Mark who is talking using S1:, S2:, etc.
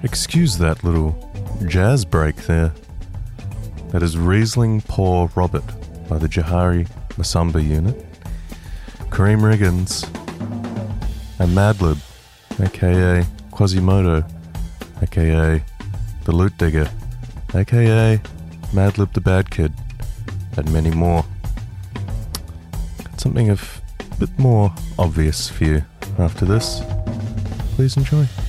S1: Excuse that little jazz break there. That is Riesling Poor Robert by the Johari Masamba Unit. Kareem Riggins and Madlib, aka Quasimodo, aka The Loot Digger, aka Madlib the Bad Kid, and many more. Got something a bit more obvious for you after this. Please enjoy.